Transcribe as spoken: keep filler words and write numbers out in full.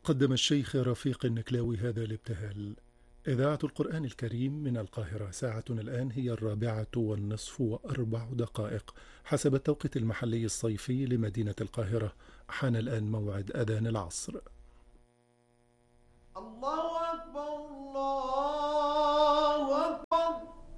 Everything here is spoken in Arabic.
قدم الشيخ رفيق النكلاوي هذا الابتهال. إذاعة القرآن الكريم من القاهرة، ساعتنا الآن هي الرابعة والنصف وأربع دقائق حسب التوقيت المحلي الصيفي لمدينة القاهرة. حان الآن موعد أذان العصر. الله أكبر.